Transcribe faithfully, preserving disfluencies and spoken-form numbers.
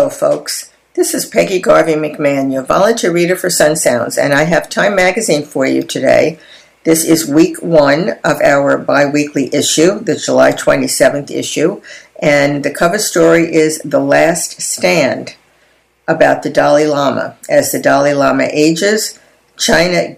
folks. This is Peggy Garvey McMahon, your volunteer reader for Sun Sounds, and I have Time Magazine for you today. This is week one of our bi-weekly issue, the July twenty-seventh issue, and the cover story is The Last Stand, about the Dalai Lama. As the Dalai Lama ages, China